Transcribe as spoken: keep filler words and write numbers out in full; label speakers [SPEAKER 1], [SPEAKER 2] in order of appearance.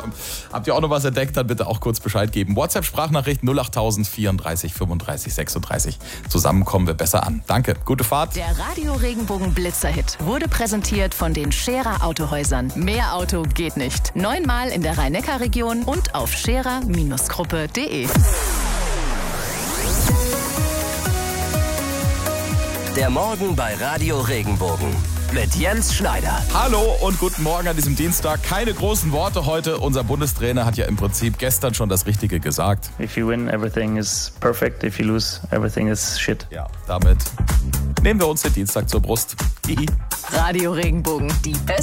[SPEAKER 1] Habt ihr auch noch was entdeckt, dann bitte auch kurz Bescheid geben. WhatsApp-Sprachnachricht null acht null null vierunddreißig fünfunddreißig sechsunddreißig. Zusammen kommen wir besser an. Danke, gute Fahrt.
[SPEAKER 2] Der Radio-Regenbogen-Blitzer-Hit wurde präsentiert von den Scherer Autohäusern. Mehr Auto geht nicht. Neunmal in der Rhein-Neckar-Region und auf scherer Gruppe punkt de.
[SPEAKER 3] Der Morgen bei Radio Regenbogen mit Jens Schneider.
[SPEAKER 1] Hallo und guten Morgen an diesem Dienstag. Keine großen Worte heute. Unser Bundestrainer hat ja im Prinzip gestern schon das Richtige gesagt.
[SPEAKER 4] If you win, everything is perfect. If you lose, everything is shit.
[SPEAKER 1] Ja, damit nehmen wir uns den Dienstag zur Brust.
[SPEAKER 2] Radio Regenbogen, die beste